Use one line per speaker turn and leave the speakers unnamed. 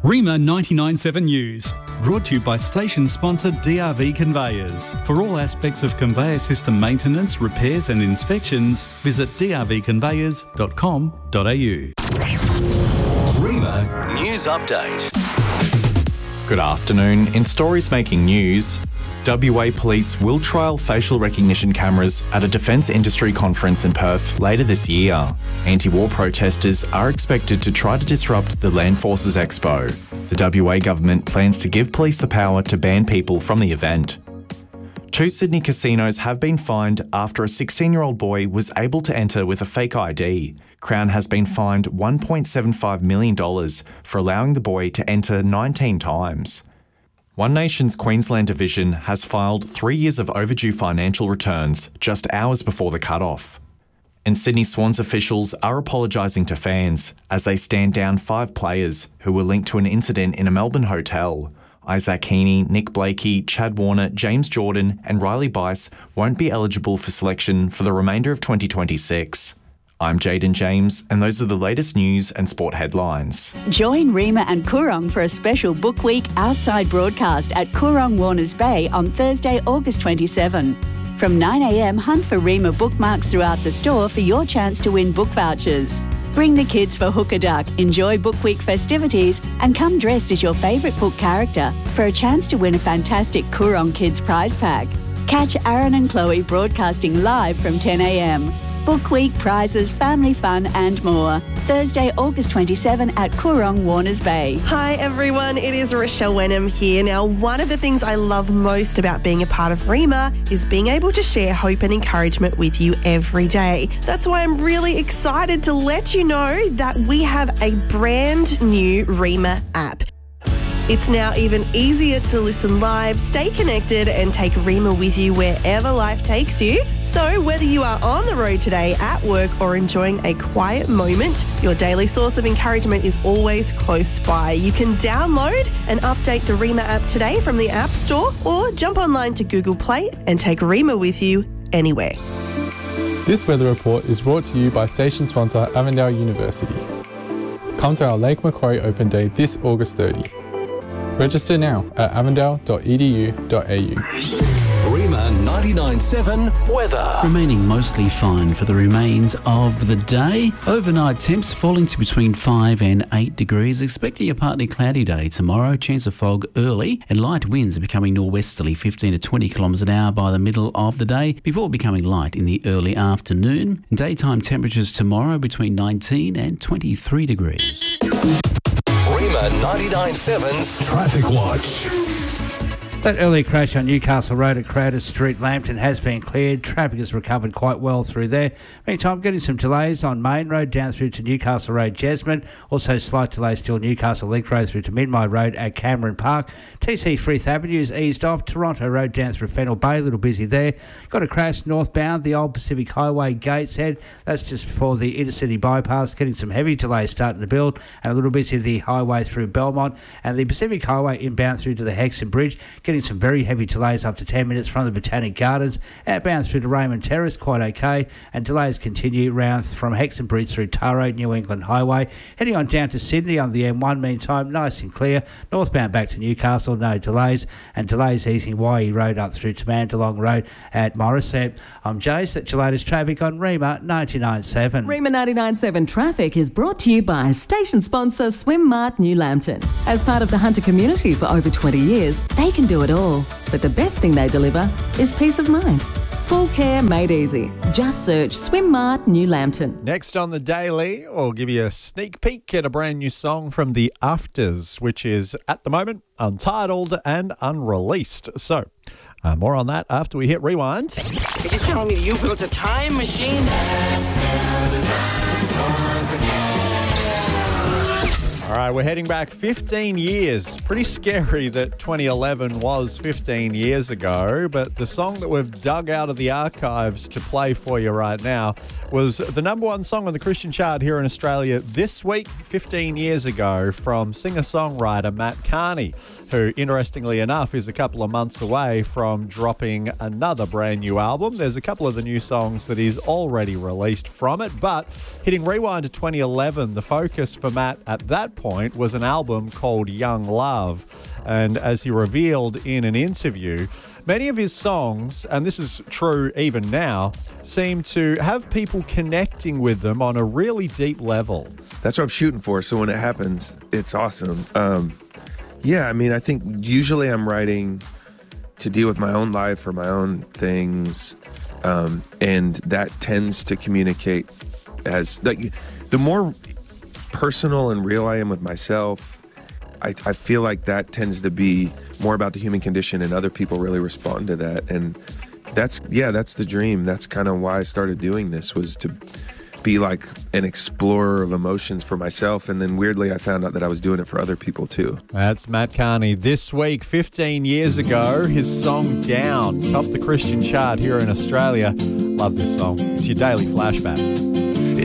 Rima 99.7 News, brought to you by station sponsor DRV Conveyors. For all aspects of conveyor system maintenance, repairs and inspections, visit drvconveyors.com.au.
Rima News Update.
Good afternoon. In stories making news, WA Police will trial facial recognition cameras at a defence industry conference in Perth later this year. Anti-war protesters are expected to try to disrupt the Land Forces Expo. The WA government plans to give police the power to ban people from the event. 2 Sydney casinos have been fined after a 16-year-old boy was able to enter with a fake ID. Crown has been fined $1.75 million for allowing the boy to enter 19 times. One Nation's Queensland division has filed 3 years of overdue financial returns just hours before the cut-off. And Sydney Swans officials are apologising to fans as they stand down 5 players who were linked to an incident in a Melbourne hotel. Isaac Heaney, Nick Blakey, Chad Warner, James Jordan and Riley Bice won't be eligible for selection for the remainder of 2026. I'm Jaden James, and those are the latest news and sport headlines.
Join Rima and Coorong for a special Book Week outside broadcast at Coorong Warners Bay on Thursday, August 27. From 9 a.m, hunt for Rima bookmarks throughout the store for your chance to win book vouchers. Bring the kids for Hook a Duck, enjoy Book Week festivities, and come dressed as your favourite book character for a chance to win a fantastic Coorong Kids prize pack. Catch Aaron and Chloe broadcasting live from 10 a.m. Book Week, prizes, family fun and more. Thursday, August 27 at Coorong Warners Bay.
Hi everyone, it is Rochelle Wenham here. Now, one of the things I love most about being a part of Rima is being able to share hope and encouragement with you every day. That's why I'm really excited to let you know that we have a brand new Rima app. It's now even easier to listen live, stay connected and take Rima with you wherever life takes you. So whether you are on the road today, at work or enjoying a quiet moment, your daily source of encouragement is always close by. You can download and update the Rima app today from the App Store or jump online to Google Play and take Rima with you anywhere.
This weather report is brought to you by station sponsor Avondale University. Come to our Lake Macquarie Open Day this August 30. Register now at avondale.edu.au.
Rima 99.7 weather.
Remaining mostly fine for the remains of the day. Overnight temps falling to between 5 and 8 degrees. Expecting a partly cloudy day tomorrow. Chance of fog early and light winds are becoming norwesterly 15 to 20 kilometres an hour by the middle of the day before becoming light in the early afternoon. Daytime temperatures tomorrow between 19 and 23 degrees.
Rima 99.7's Traffic Watch.
That early crash on Newcastle Road at Crowder Street, Lambton, has been cleared. Traffic has recovered quite well through there. Meantime, getting some delays on Main Road down through to Newcastle Road, Jesmond. Also, slight delays still Newcastle Link Road through to Midmay Road at Cameron Park. TC Frith Avenue is eased off. Toronto Road down through Fennell Bay, a little busy there. Got a crash northbound, the old Pacific Highway Gateshead. That's just before the intercity bypass. Getting some heavy delays starting to build, and a little busy the highway through Belmont. And the Pacific Highway inbound through to the Hexham Bridge. Getting some very heavy delays up to 10 minutes from the Botanic Gardens. Outbound through to Raymond Terrace, quite okay. And delays continue round from Hexham Bridge through Taro, New England Highway. Heading on down to Sydney on the M1, meantime, nice and clear. Northbound back to Newcastle, no delays. And delays easing Waihee Road up through to Mandalong Road at Morisset. I'm Jace, that's your latest traffic on Rima 99.7.
Rima 99.7 traffic is brought to you by station sponsor Swim Mart New Lambton. As part of the Hunter community for over 20 years, they can do it all. But the best thing they deliver is peace of mind. Full care made easy. Just search Swim Mart New Lambton.
Next on the Daily, we'll give you a sneak peek at a brand new song from The Afters, which is, at the moment, untitled and unreleased. So, more on that after we hit rewind.
Are you telling me you built a time machine?
All right, we're heading back 15 years. Pretty scary that 2011 was 15 years ago, but the song that we've dug out of the archives to play for you right now was the number one song on the Christian chart here in Australia this week, 15 years ago, from singer-songwriter Matt Carney, who, interestingly enough, is a couple of months away from dropping another brand new album. There's a couple of the new songs that he's already released from it, but hitting rewind to 2011, the focus for Matt at that point point was an album called Young Love. And as he revealed in an interview, many of his songs, and this is true even now, seem to have people connecting with them on a really deep level.
That's what I'm shooting for. So when it happens, it's awesome. Yeah, I mean, I think usually I'm writing to deal with my own life or my own things. And that tends to communicate as, like, the more personal and real I am with myself, I feel like that tends to be more about the human condition, and other people really respond to that. And that's the dream. That's kind of why I started doing this, was to be like an explorer of emotions for myself. And then weirdly, I found out that I was doing it for other people too.
That's Matt Carney. This week, 15 years ago, his song Down topped the Christian chart here in Australia. Love this song. It's your daily flashback.